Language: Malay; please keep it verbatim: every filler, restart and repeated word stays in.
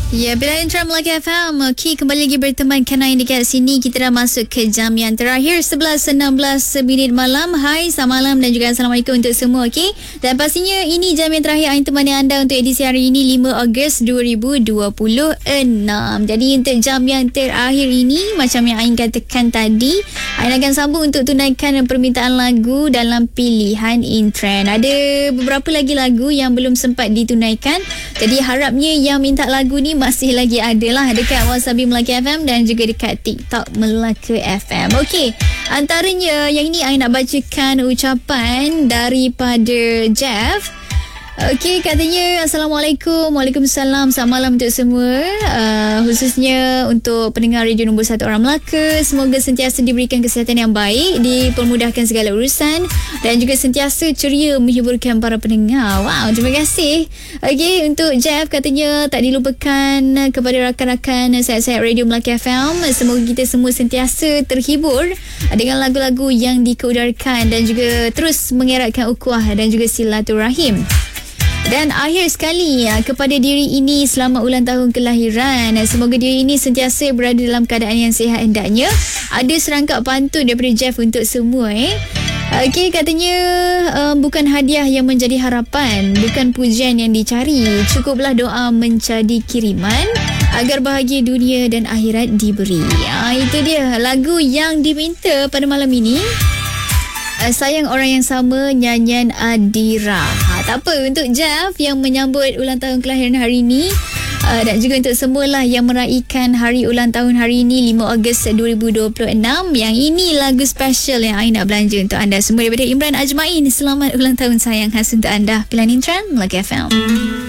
Ya, bila Intro Melaka F M, okay, kembali lagi berteman Kanai dekat sini. Kita dah masuk ke jam yang terakhir, sebelas enam belas minit malam. Hai, selamat malam dan juga Assalamualaikum untuk semua, okay? Dan pastinya ini jam yang terakhir Ain temani anda untuk edisi hari ini, lima Ogos dua ribu dua puluh enam. Jadi untuk jam yang terakhir ini, macam yang Ain katakan tadi, Ain akan sambung untuk tunaikan permintaan lagu dalam pilihan in trend. Ada beberapa lagi lagu yang belum sempat ditunaikan. Jadi harapnya yang minta lagu ni masih lagi ada lah dekat Wasabi Melaka F M dan juga dekat TikTok Melaka F M. Okey, antaranya yang ini I nak bacakan ucapan daripada Jeff. Okey, katanya Assalamualaikum. Waalaikumsalam. Selamat malam untuk semua, uh, khususnya untuk pendengar radio nombor satu orang Melaka. Semoga sentiasa diberikan kesihatan yang baik, dipermudahkan segala urusan dan juga sentiasa ceria menghiburkan para pendengar. Wow, terima kasih. Okey, untuk Jeff katanya tak dilupakan kepada rakan-rakan sayap-sayap radio Melaka F M. Semoga kita semua sentiasa terhibur dengan lagu-lagu yang dikeudarkan dan juga terus mengeratkan ukhuwah dan juga silaturahim. Dan akhir sekali, kepada diri ini selamat ulang tahun kelahiran. Semoga diri ini sentiasa berada dalam keadaan yang sihat hendaknya. Ada serangkap pantun daripada Jeff untuk semua eh. Okey, katanya um, bukan hadiah yang menjadi harapan, bukan pujian yang dicari, cukuplah doa menjadi kiriman agar bahagia dunia dan akhirat diberi. Ha, itu dia lagu yang diminta pada malam ini. Uh, sayang orang yang sama, nyanyian Adira. Ha, tak apa, untuk Jeff yang menyambut ulang tahun kelahiran hari ini, uh, dan juga untuk semualah yang meraihkan hari ulang tahun hari ini, lima Ogos dua ribu dua puluh enam. Yang ini lagu special yang I nak belanja untuk anda semua daripada Imran Ajmain. Selamat ulang tahun sayang khas untuk anda. Pilihan Intran Melaka F M.